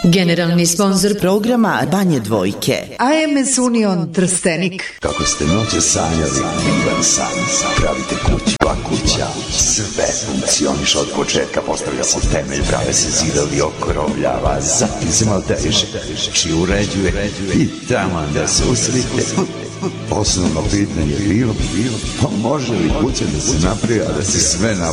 Generalni sponsor programa Banje Dvojke. AMS Union Trstenik. Kako ste noće sanjali, divan san, pravite kuću, a kuća sve funkcioniš od početka, postavlja se temelj, prave se zidovi, okrovljava, zatim se malo teže, či uređuje i taman da se usrite. Osnovno pitanje je bilo, pa može li kuća da se napravi, a da se sve